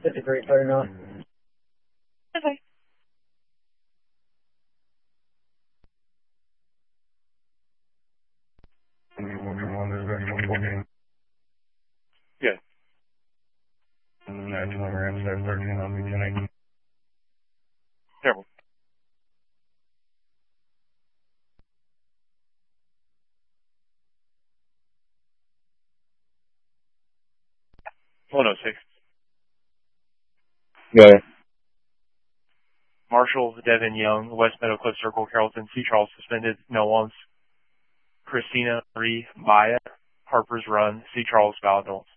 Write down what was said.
53, clear now. Okay. Good. Careful. One oh six. Yeah. Marshall Devin Young, West Meadow Cliff Circle, Carrollton, C. Charles suspended, no ones. Christina Marie Maya, Harper's Run, C. Charles Validol.